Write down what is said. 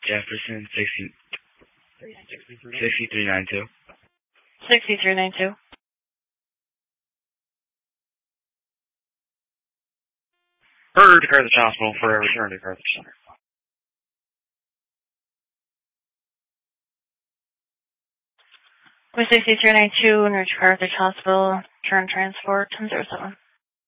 Jefferson, 6392. 6392. Bird to Carthage Hospital for a return to Carthage Center. With 6392, near Carthage Hospital, turn transport 1007.